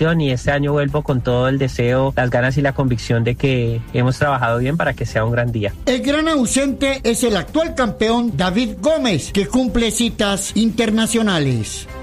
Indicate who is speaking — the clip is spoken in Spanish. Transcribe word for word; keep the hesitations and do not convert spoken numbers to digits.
Speaker 1: ilusión y este año vuelvo con todo el deseo, las ganas y la convicción de que hemos trabajado bien para que sea un gran día.
Speaker 2: El gran ausente es el actual campeón David Gómez, que cumple citas internacionales.